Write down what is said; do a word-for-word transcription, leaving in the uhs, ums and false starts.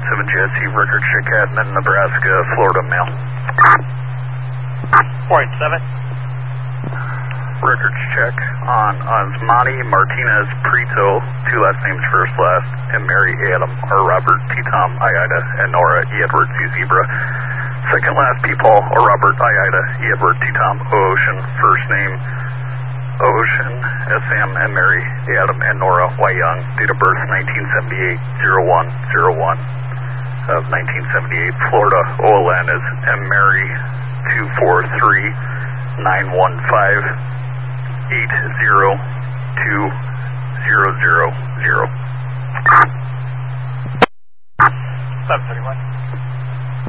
seven J S C record check admin, Nebraska, Florida mail. Point seven. Records check on Osmani Martinez Prito, two last names first last, and Mary Adam or Robert T. Tom Iida and Nora E. Edward C. Zebra. Second last P. Paul or Robert Iida E. Edward T. Tom Ocean. First name Ocean S. M. and Mary Adam and Nora Y. Young. Date of birth nineteen seventy-eight, oh one oh one of nineteen seventy-eight. Florida O L N is M. Mary two four three nine one five eight zero two zero zero zero. seven thirty-one.